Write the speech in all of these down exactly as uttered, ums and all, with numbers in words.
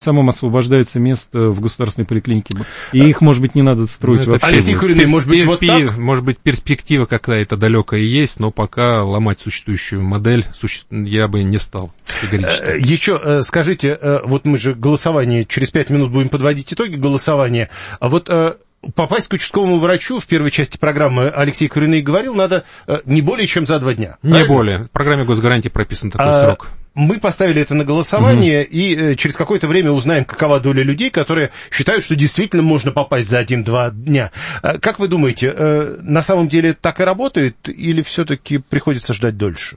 самым освобождается место в государственной поликлинике. И их, может быть, не надо строить ну, вообще. Алексей Куриный, может быть, вот так? Может быть, перспектива какая-то далекая есть, но пока ломать существующую модель я бы не стал категорически. Еще скажите, вот мы же голосование, через пять минут будем подводить итоги голосования. А вот попасть к участковому врачу, в первой части программы Алексей Куриный говорил, надо не более чем за два дня. Не правильно? Более. В программе госгарантии прописан такой а... срок. Мы поставили это на голосование, угу. и э, через какое-то время узнаем, какова доля людей, которые считают, что действительно можно попасть за один-два дня. Э, как вы думаете, э, на самом деле так и работает, или все-таки приходится ждать дольше?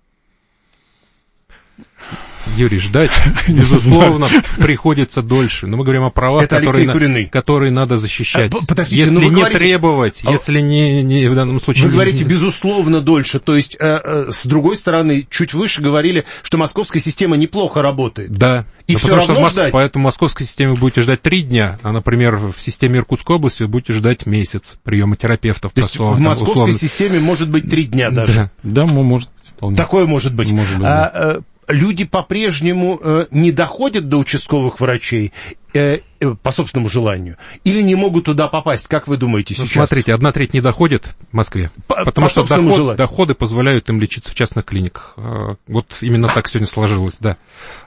Юрий, ждать, безусловно, приходится дольше. Но мы говорим о правах, которые, на, которые надо защищать. А, подождите, если ну не говорите, требовать, а, если не, не в данном случае... Вы не, говорите, не... безусловно, дольше. То есть, э, э, с другой стороны, чуть выше говорили, что московская система неплохо работает. Да. И да все потому равно что в ждать. Поэтому в московской системе вы будете ждать три дня, а, например, в системе Иркутской области вы будете ждать месяц приема терапевтов. То есть, в московской условно. системе может быть три дня даже? Да, да может. Вполне. Такое может быть. Может быть, а, да. Люди по-прежнему э, не доходят до участковых врачей э, э, по собственному желанию или не могут туда попасть, как вы думаете ну, сейчас? Смотрите, одна треть не доходит в Москве, по, потому по что доход, доходы позволяют им лечиться в частных клиниках. Вот именно так сегодня сложилось, да.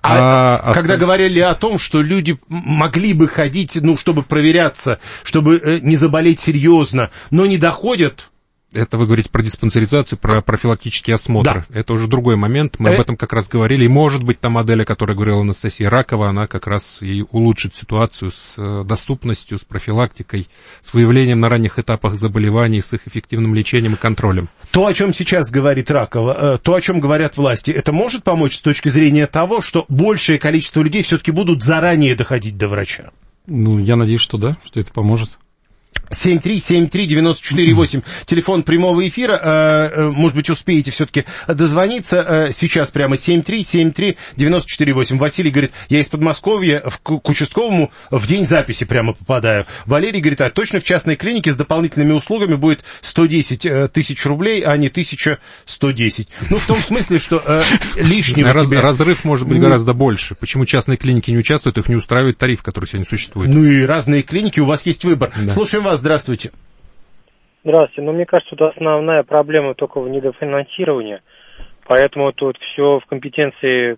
А, а когда остав... говорили о том, что люди могли бы ходить, ну, чтобы проверяться, чтобы э, не заболеть серьезно, но не доходят... Это вы говорите про диспансеризацию, про профилактический осмотр. Да. Это уже другой момент. Мы э... об этом как раз говорили. И, может быть, та модель, о которой говорила Анастасия Ракова, она как раз и улучшит ситуацию с доступностью, с профилактикой, с выявлением на ранних этапах заболеваний, с их эффективным лечением и контролем. То, о чем сейчас говорит Ракова, то, о чем говорят власти, это может помочь с точки зрения того, что большее количество людей все-таки будут заранее доходить до врача? Ну, я надеюсь, что да, что это поможет. семь три семь три девять четыре восемь, телефон прямого эфира, может быть, успеете все-таки дозвониться сейчас прямо, семь три семь три девять четыре восемь. Василий говорит, я из Подмосковья к участковому в день записи прямо попадаю. Валерий говорит, а точно в частной клинике с дополнительными услугами будет сто десять тысяч рублей, а не тысяча сто десять. Ну, в том смысле, что э, лишнего Раз, тебе... Разрыв может быть ну... гораздо больше. Почему частные клиники не участвуют, их не устраивает тариф, который сегодня существует. Ну и разные клиники, у вас есть выбор. Да. Слушаем вас, здравствуйте. Здравствуйте. Ну, мне кажется, тут основная проблема только в недофинансировании, поэтому тут все в компетенции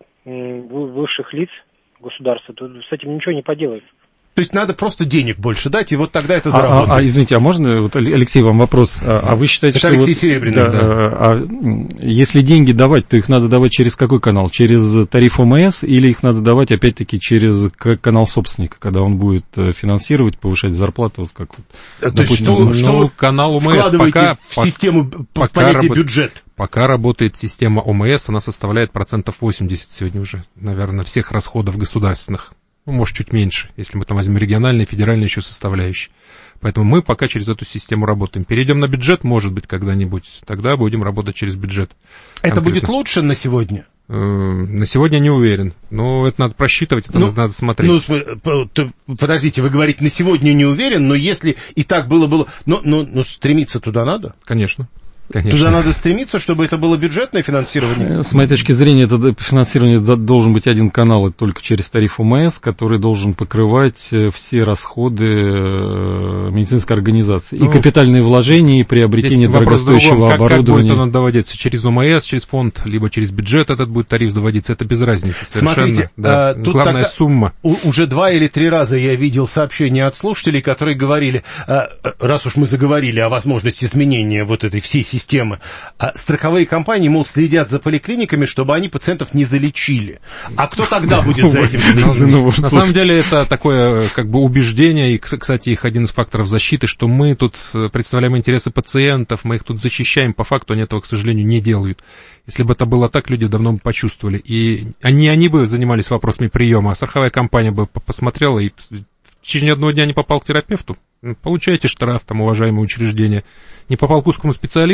высших лиц государства, тут с этим ничего не поделаешь. То есть надо просто денег больше дать, и вот тогда это а, заработает. А, а, извините, а можно, вот, Алексей, вам вопрос. А, а вы считаете, это что... Алексей вот, Серебряный, да, да. А, а если деньги давать, то их надо давать через какой канал? Через тариф ОМС или их надо давать, опять-таки, через канал собственника, когда он будет финансировать, повышать зарплату? Вот как вот, то допустим, есть, что, ну, что канал ОМС вкладываете пока, в систему, пока, в понятие работ... бюджет? Пока работает система ОМС, она составляет процентов восемьдесят сегодня уже, наверное, всех расходов государственных. Ну, может, чуть меньше, если мы там возьмем региональные, федеральные еще составляющие. Поэтому мы пока через эту систему работаем. Перейдем на бюджет, может быть, когда-нибудь. Тогда будем работать через бюджет. Это конкретно. будет лучше на сегодня? На сегодня не уверен. Но это надо просчитывать, это ну, надо смотреть. Ну, подождите, вы говорите, на сегодня не уверен, но если и так было, было... Но, но, но стремиться туда надо? Конечно. Конечно. Туда надо стремиться, чтобы это было бюджетное финансирование? С моей точки зрения, это финансирование должен быть один канал, это только через тариф ОМС, который должен покрывать все расходы медицинской организации. Ну, и капитальные вложения, и приобретение дорогостоящего как, оборудования. Как будет оно доводиться? Через ОМС, через фонд, либо через бюджет этот будет тариф доводиться, это без разницы совершенно. Смотрите, да. а, тут главная тогда, сумма. У, уже два или три раза я видел сообщения от слушателей, которые говорили, а, раз уж мы заговорили о возможности изменения вот этой всей системы, системы. А страховые компании, мол, следят за поликлиниками, чтобы они пациентов не залечили. А кто тогда будет за этим следить? На самом деле это такое как бы убеждение, и, кстати, их один из факторов защиты, что мы тут представляем интересы пациентов, мы их тут защищаем, по факту они этого, к сожалению, не делают. Если бы это было так, люди давно бы почувствовали. И они, они бы занимались вопросами приема, а страховая компания бы посмотрела и в течение одного дня не попал к терапевту, получаете штраф, там, уважаемые учреждения. Не попал к узкому специалисту,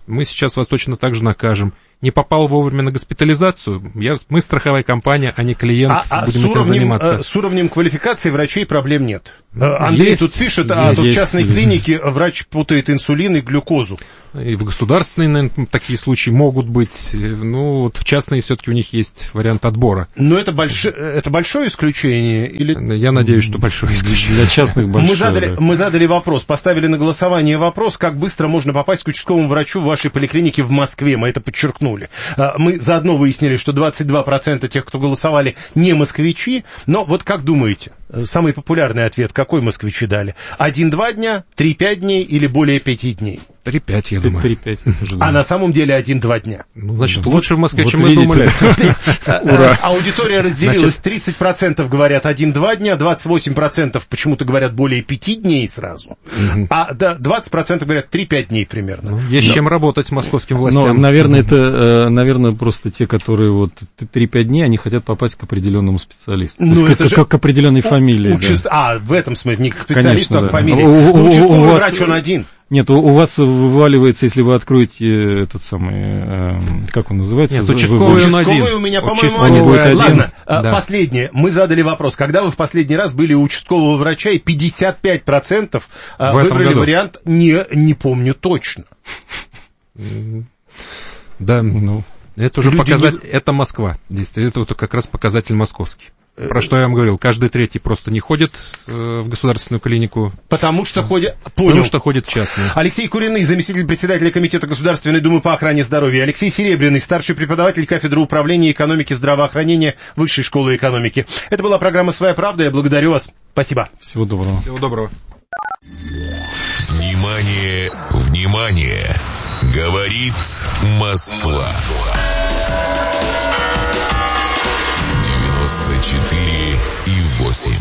мы сейчас вас точно так же накажем. Не попал вовремя на госпитализацию, я, мы страховая компания, а не клиент, а, будем а этим заниматься. С уровнем квалификации врачей проблем нет. Андрей есть, тут пишет, есть, а то в есть, частной есть. клинике врач путает инсулин и глюкозу. И в государственной, наверное, такие случаи могут быть. Ну, вот в частной все-таки у них есть вариант отбора. Но это, больш... это большое исключение? Или... Я надеюсь, что большое исключение. Для частных большое. Мы задали, да. мы задали вопрос, поставили на голосование вопрос, как быстро можно попасть к участковому врачу в вашей поликлинике в Москве. Мы это подчеркнули. Мы заодно выяснили, что двадцать два процента тех, кто голосовали, не москвичи. Но вот как думаете, самый популярный ответ, какой москвичи дали? один-два дня, три-пять дней или более пяти дней? три-пять, я думаю. три-пять. А на самом деле один-два дня. Ну, значит, Вот- лучше в Москве, вот чем мы видите. думали. Ура. Аудитория разделилась. тридцать процентов говорят один-два дня, двадцать восемь процентов почему-то говорят более пяти дней сразу, а да, двадцать процентов говорят три-пять дней примерно. Ну, есть с чем работать московским Но, властям. наверное, это, э, наверное, просто те, которые вот три-пять дней, они хотят попасть к определенному специалисту. Ну, То есть это как, же как к определенной фамилии. У- да. участ- А, в этом смысле, не к специалисту, Конечно, а к да. фамилии. У- у- Ну, у участковый вас- врач, он один. Нет, у, у вас вываливается, если вы откроете этот самый, э, как он называется? Нет, Вы- участковый вы- он один. Участковый у меня, по-моему, Участковый один. будет один. Ладно, Да. последнее. Мы задали вопрос. Когда вы в последний раз были у участкового врача, и пятьдесят пять процентов В этом выбрали году. вариант «не, не помню точно». Да, Ну, это уже Люди показатель, это Москва. Действительно, это вот как раз показатель московский. Про что я вам говорил, каждый третий просто не ходит э, в государственную клинику, Потому что ходят... Понял. потому что ходит в частную. Алексей Куриный, заместитель председателя Комитета Государственной Думы по охране здоровья. Алексей Серебряный, старший преподаватель кафедры управления экономики здравоохранения Высшей школы экономики. Это была программа «Своя правда». Я благодарю вас. Спасибо. всего доброго. Всего доброго. Внимание, внимание! Говорит Москва. девяносто четыре и восемь.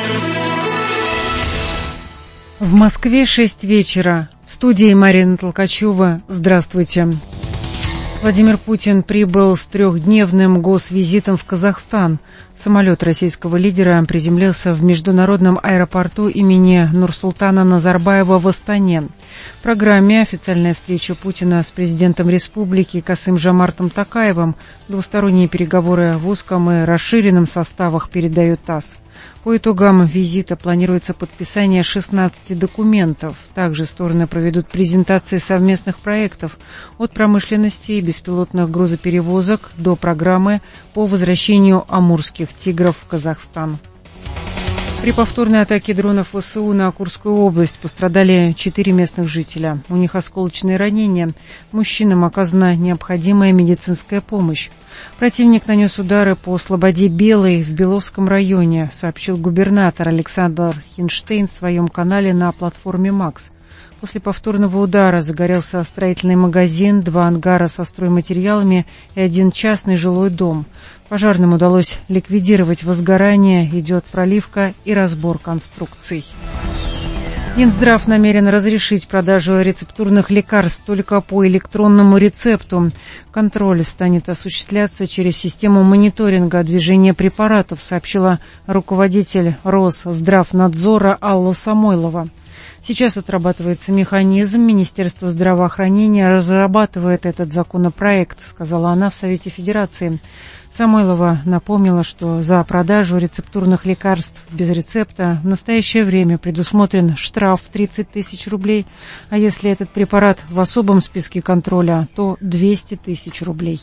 В Москве шесть вечера. В студии Марина Толкачева. Здравствуйте. Владимир Путин прибыл с трехдневным госвизитом в Казахстан. Самолет российского лидера приземлился в международном аэропорту имени Нурсултана Назарбаева в Астане. В программе официальная встреча Путина с президентом республики Касым-Жомартом Токаевым, двусторонние переговоры в узком и расширенном составах, передает ТАСС. По итогам визита планируется подписание шестнадцати документов. Также стороны проведут презентации совместных проектов от промышленности и беспилотных грузоперевозок до программы по возвращению амурских тигров в Казахстан. При повторной атаке дронов ВСУ на Курскую область пострадали четыре местных жителя. У них осколочные ранения. Мужчинам оказана необходимая медицинская помощь. Противник нанес удары по Слободе Белой в Беловском районе, сообщил губернатор Александр Хинштейн в своем канале на платформе «Макс». После повторного удара загорелся строительный магазин, два ангара со стройматериалами и один частный жилой дом. Пожарным удалось ликвидировать возгорание, идет проливка и разбор конструкций. Минздрав намерен разрешить продажу рецептурных лекарств только по электронному рецепту. Контроль станет осуществляться через систему мониторинга движения препаратов, сообщила руководитель Росздравнадзора Алла Самойлова. Сейчас отрабатывается механизм. Министерство здравоохранения разрабатывает этот законопроект, сказала она в Совете Федерации. Самойлова напомнила, что за продажу рецептурных лекарств без рецепта в настоящее время предусмотрен штраф в тридцать тысяч рублей, а если этот препарат в особом списке контроля, то двести тысяч рублей.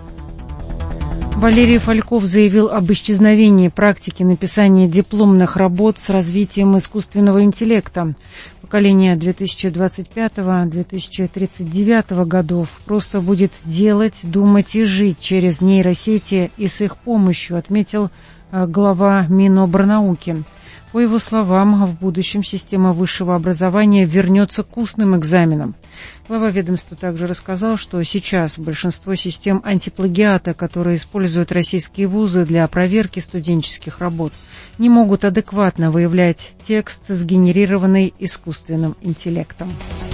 Валерий Фальков заявил об исчезновении практики написания дипломных работ с развитием искусственного интеллекта. Поколение две тысячи двадцать пятого — две тысячи тридцать девятого годов просто будет делать, думать и жить через нейросети и с их помощью, отметил глава Минобрнауки. По его словам, в будущем система высшего образования вернется к устным экзаменам. Глава ведомства также рассказал, что сейчас большинство систем антиплагиата, которые используют российские вузы для проверки студенческих работ, не могут адекватно выявлять текст, сгенерированный искусственным интеллектом.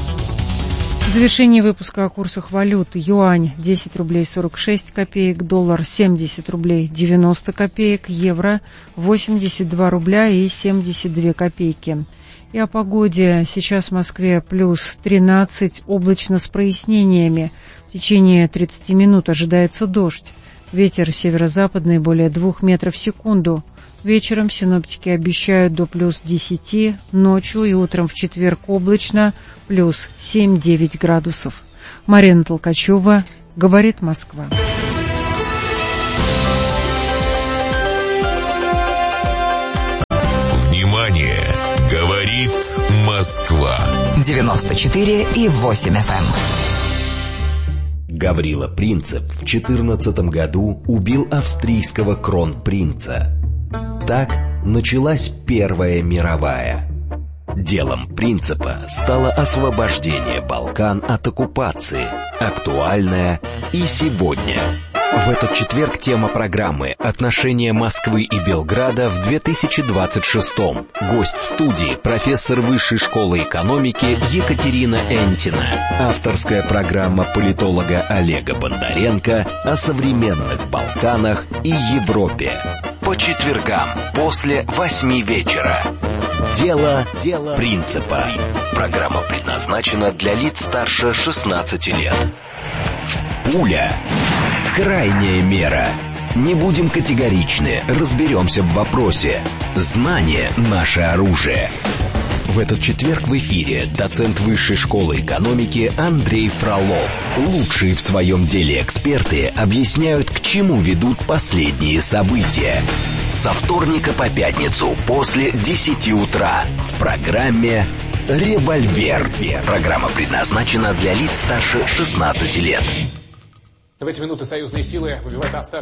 В завершении выпуска о курсах валют. Юань десять рублей сорок шесть копеек, доллар семьдесят рублей девяносто копеек, евро восемьдесят два рубля и семьдесят две копейки. И о погоде. Сейчас в Москве плюс тринадцать, облачно с прояснениями. В течение тридцати минут ожидается дождь. Ветер северо-западный более двух метров в секунду. Вечером синоптики обещают до плюс десяти, ночью и утром в четверг облачно, плюс семь-девять градусов. Марина Толкачева, говорит Москва. Внимание! Говорит Москва. девяносто четыре и восемь эф эм. Гаврила Принцип в четырнадцатом году убил австрийского кронпринца. Так началась Первая мировая. Делом Принципа стало освобождение Балкан от оккупации, актуальное и сегодня. В этот четверг тема программы «Отношения Москвы и Белграда в две тысячи двадцать шестом». Гость в студии – профессор Высшей школы экономики Екатерина Энтина. Авторская программа политолога Олега Бондаренко о современных Балканах и Европе. По четвергам после восьми вечера. Дело, Дело Принципа. Программа предназначена для лиц старше шестнадцати лет. Пуля. Крайняя мера. Не будем категоричны, разберемся в вопросе. Знание – наше оружие. В этот четверг в эфире доцент Высшей школы экономики Андрей Фролов. Лучшие в своем деле эксперты объясняют, к чему ведут последние события. Со вторника по пятницу после десяти утра в программе «Револьвер». Программа предназначена для лиц старше шестнадцати лет. В эти минуты союзные силы выбивают остатки